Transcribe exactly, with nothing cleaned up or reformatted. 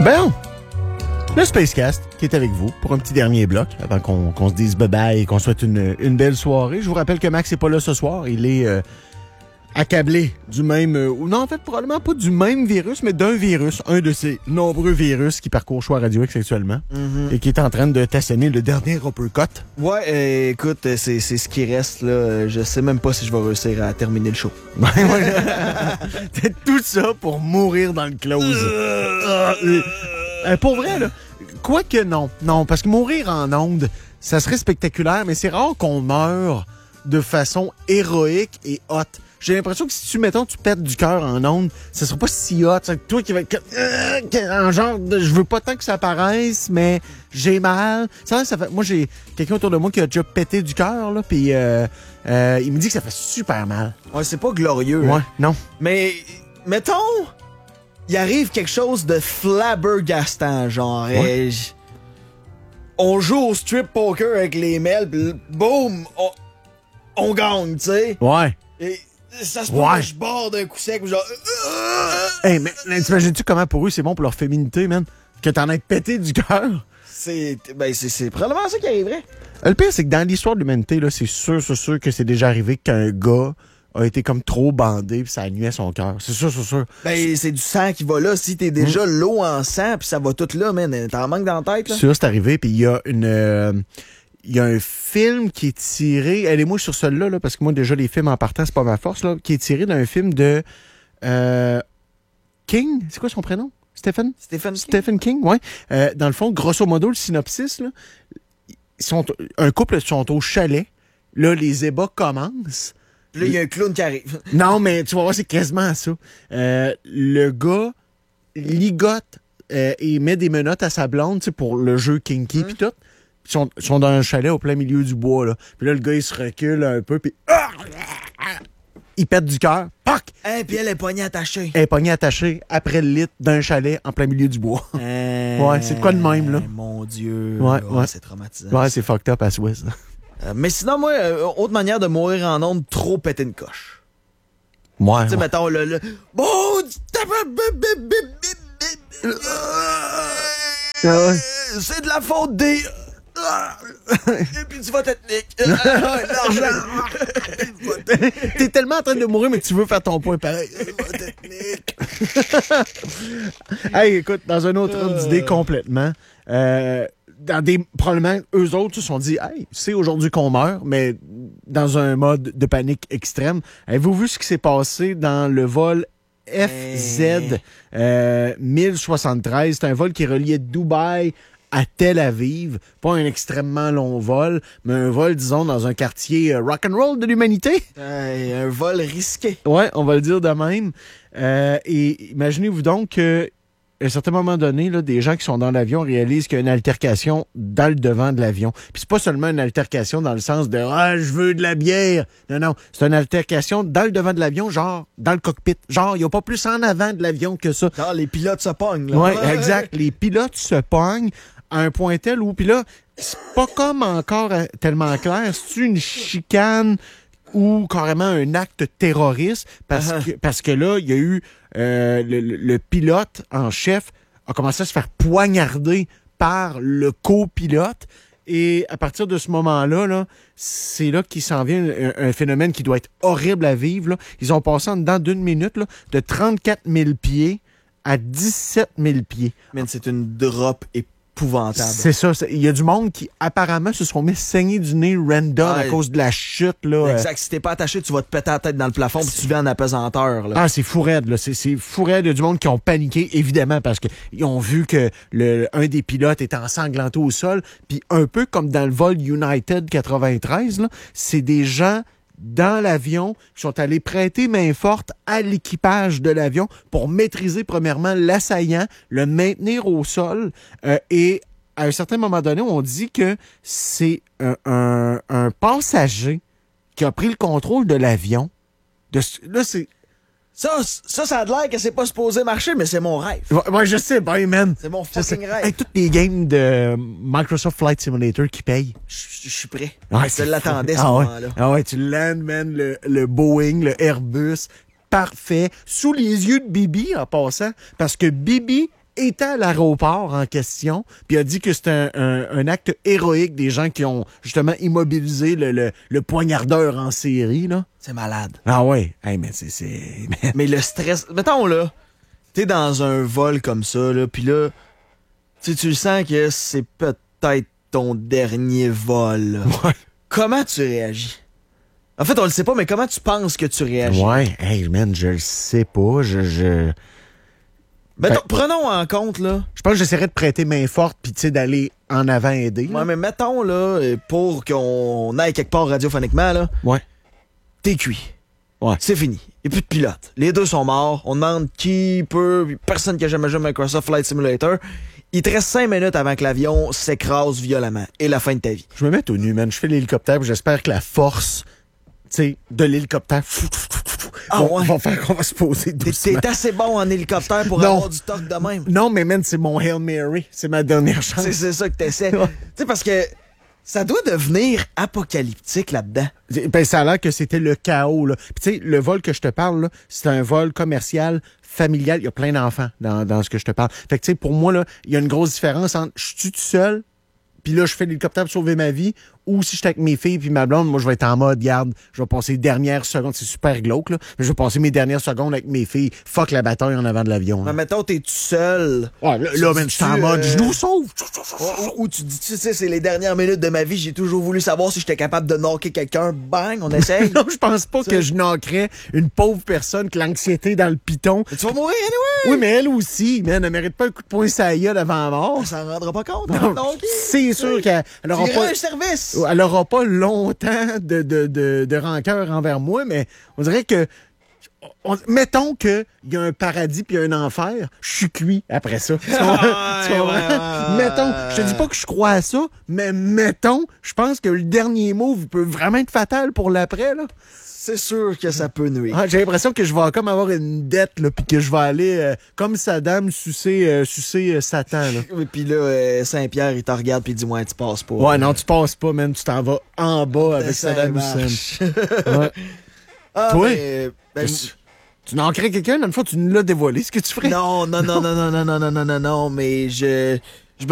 Ben, le Spacecast qui est avec vous pour un petit dernier bloc avant qu'on, qu'on se dise bye-bye et qu'on souhaite une, une belle soirée. Je vous rappelle que Max n'est pas là ce soir. Il est euh, accablé du même... Euh, non, en fait, probablement pas du même virus, mais d'un virus. Un de ces nombreux virus qui parcourent Choix Radio X actuellement mm-hmm. et qui est en train de tassenner le dernier uppercut. Ouais, euh, écoute, c'est, c'est ce qui reste. Là. Je sais même pas si je vais réussir à terminer le show. C'est tout ça pour mourir dans le close. euh, euh, pour vrai, là... Quoique non, non, parce que mourir en ondes, ça serait spectaculaire, mais c'est rare qu'on meure de façon héroïque et hot. J'ai l'impression que si tu, mettons, tu pètes du cœur en ondes, ça sera pas si hot. C'est toi qui va être euh, en genre, de, je veux pas tant que ça apparaisse, mais j'ai mal. Ça, ça fait, moi, j'ai quelqu'un autour de moi qui a déjà pété du cœur, là, puis euh, euh, il me dit que ça fait super mal. Ouais, c'est pas glorieux. Ouais, hein. non. Mais, mettons... Il arrive quelque chose de flabbergastant, genre. Ouais. j... On joue au strip poker avec les mails, pis boum, on, on gagne, tu sais. Ouais. Et ça se passe, ouais. Je barre d'un coup sec, genre. Hey, mais t'imagines-tu comment pour eux c'est bon pour leur féminité, man? Que t'en aies pété du cœur? C'est, ben, c'est, c'est probablement ça qui arriverait. Le pire, c'est que dans l'histoire de l'humanité, là, c'est sûr, c'est sûr que c'est déjà arrivé qu'un gars a été comme trop bandé puis ça a nué à son cœur. C'est sûr, c'est sûr. Ben, c'est du sang qui va là. Si t'es déjà mmh. l'eau en sang puis ça va tout là, man, t'en manques dans la tête, là. C'est sûr, c'est arrivé. Puis il y a une... Euh, il y a un film qui est tiré... Allez-moi sur celui-là, là, parce que moi, déjà, les films en partant, c'est pas ma force, là, qui est tiré d'un film de... Euh, King? C'est quoi son prénom? Stephen? Stephen King. Stephen King, ouais. Euh, dans le fond, grosso modo, le synopsis, là, ils sont, un couple sont au chalet. Là, les ébats commencent. Là, il y a un clown qui arrive. Non, mais tu vas voir, c'est quasiment ça. Euh, le gars ligote euh, et met des menottes à sa blonde, tu sais, pour le jeu kinky pis tout. Ils sont, sont dans un chalet au plein milieu du bois, là. Puis là, le gars, il se recule un peu, puis il pète du cœur. Pac! Et hey, puis elle est poignée attachée. Elle est poignée attachée après le lit d'un chalet en plein milieu du bois. Euh, ouais, c'est de quoi de même, là? Mon Dieu. Ouais, oh, ouais. C'est traumatisant. Ouais, c'est fucked up à Swiss. Euh, mais sinon, moi, euh, autre manière de mourir en ondes, trop péter une coche. Ouais. Tu sais, ouais. mettons, le. le... Bon, c'est de la faute des. Et puis du vote ethnique. L'argent. T'es tellement en train de mourir, mais tu veux faire ton point pareil. Vote ethnique. Hey, écoute, dans un autre ordre d'idée complètement, euh, dans des, probablement, eux autres se sont dit, hey, c'est aujourd'hui qu'on meurt, mais dans un mode de panique extrême. Avez-vous vu ce qui s'est passé dans le vol F Z euh, mille soixante-treize? C'est un vol qui reliait Dubaï à Tel Aviv. Pas un extrêmement long vol, mais un vol, disons, dans un quartier euh, rock'n'roll de l'humanité. Euh, un vol risqué. Ouais, on va le dire de même. Euh, et imaginez-vous donc que à un certain moment donné, là, des gens qui sont dans l'avion réalisent qu'il y a une altercation dans le devant de l'avion. Puis c'est pas seulement une altercation dans le sens de « Ah, je veux de la bière ». Non, non, c'est une altercation dans le devant de l'avion, genre dans le cockpit. Genre, il n'y a pas plus en avant de l'avion que ça. Genre, les pilotes se pognent, là. Oui, exact. Les pilotes se pognent à un point tel où... Puis là, c'est pas comme encore tellement clair. C'est une chicane ou carrément un acte terroriste parce uh-huh. que parce que là, il y a eu euh, le, le pilote en chef a commencé à se faire poignarder par le copilote. Et à partir de ce moment-là, là, c'est là qu'il s'en vient un, un phénomène qui doit être horrible à vivre. Là. Ils ont passé en dedans d'une minute là, de trente-quatre mille pieds à dix-sept mille pieds. Man, c'est une drop épouvantable. C'est ça. Il y a du monde qui, apparemment, se sont mis saigner du nez random ouais. à cause de la chute. Là. Exact. Si t'es pas attaché, tu vas te péter la tête dans le plafond puis tu viens en apesanteur. Là. Ah, c'est fou raide, là. C'est, c'est fou raide. Il y a du monde qui ont paniqué, évidemment, parce qu'ils ont vu que le, un des pilotes était ensanglanté au sol. Puis un peu comme dans le vol United quatre-vingt-treize, là, c'est des gens dans l'avion qui sont allés prêter main forte à l'équipage de l'avion pour maîtriser premièrement l'assaillant, le maintenir au sol euh, et à un certain moment donné, on dit que c'est un, un, un passager qui a pris le contrôle de l'avion. De, là, c'est... Ça, ça, ça a l'air que c'est pas supposé marcher, mais c'est mon rêve. Ouais, ouais je sais, ben, man. C'est mon fucking rêve. Avec toutes les games de Microsoft Flight Simulator qui payent. Je suis prêt. Ouais, je l'attendais, ce ah, moment-là. Ouais. Ah ouais, tu landes, man, le, le Boeing, le Airbus, parfait, sous les yeux de Bibi, en passant, parce que Bibi était à l'aéroport en question, puis a dit que c'était un, un, un acte héroïque des gens qui ont justement immobilisé le, le, le poignardeur en série, là. C'est malade. Ah ouais, hey, mais c'est... c'est... Mais le stress... Mettons, là, t'es dans un vol comme ça, là, puis là, tu sais, tu le sens que c'est peut-être ton dernier vol, là. Ouais. Comment tu réagis? En fait, on le sait pas, mais comment tu penses que tu réagis? Ouais, hey, man, je le sais pas, je... je... Mettons, Ben- prenons en compte, là. Je pense que j'essaierais de prêter main forte puis tu sais d'aller en avant aider. là. Ouais, mais mettons, là, pour qu'on aille quelque part radiophoniquement, là, Ouais. t'es cuit. Ouais. C'est fini. Il n'y a plus de pilote. Les deux sont morts. On demande qui peut. Personne qui a jamais joué à Microsoft Flight Simulator. Il te reste cinq minutes avant que l'avion s'écrase violemment. Et la fin de ta vie. Je me mets au nu, man. Je fais l'hélicoptère puis j'espère que la force, tu sais, de l'hélicoptère Ah va, ouais? va faire qu'on va se poser T'es, doucement. t'es assez bon en hélicoptère pour Non. avoir du torque de même. Non, mais man, c'est mon Hail Mary. C'est ma dernière chance. C'est, c'est ça que t'essaies. Ouais. Tu sais, parce que ça doit devenir apocalyptique là-dedans. Ben, ça a l'air que c'était le chaos, là. Puis, tu sais, le vol que je te parle, là, c'est un vol commercial, familial. Il y a plein d'enfants dans, dans ce que je te parle. Fait que, tu sais, pour moi, là, il y a une grosse différence entre je suis tout seul, puis là, je fais l'hélicoptère pour sauver ma vie, ou si je suis avec mes filles puis ma blonde, moi, je vais être en mode, garde, je vais passer les dernières secondes. C'est super glauque, là. Mais je vais passer mes dernières secondes avec mes filles. Fuck la bataille en avant de l'avion. Mais là. mettons, t'es tout seul. Ouais, là, là, man, je suis en Tu, mode, euh, je nous sauve. Ou, ou tu dis, tu sais, c'est les dernières minutes de ma vie, j'ai toujours voulu savoir si j'étais capable de knocker quelqu'un. Bang, on essaye. Non, je pense pas que je knockerais une pauvre personne que l'anxiété dans le piton. Mais tu vas mourir anyway! Oui, mais elle aussi, man, elle mérite pas un coup de poing sur la gueule avant la mort. On s'en rendra pas compte. Non, Donc, c'est sûr qu'elle elle aura tu iras pas, un service. elle aura pas longtemps de, de, de, de rancœur envers moi, mais on dirait que on- mettons qu'il y a un paradis puis un enfer, je suis cuit après ça. Tu comprends? Tu comprends? ouais, ouais, Mettons, ouais. je te dis pas que je crois à ça, mais mettons, je pense que le dernier move peut vraiment être fatal pour l'après, là. C'est sûr que ça peut nuire. Ah, j'ai l'impression que je vais comme avoir une dette, là, puis que je vais aller, euh, comme Saddam, sucer, euh, sucer euh, Satan, là. Et puis là, euh, Saint-Pierre, il te regarde puis il dit, ouais, tu passes pas. Ouais, non, tu passes pas, man. Tu t'en vas en bas avec Ça Saddam marche. Hussein. Ouais. Ah, Toi? mais, ben, Tu, tu n'en crées quelqu'un, une fois, tu nous l'as dévoilé, ce que tu ferais. non, non, non, non, non, non, non, non, non, non, non, mais je,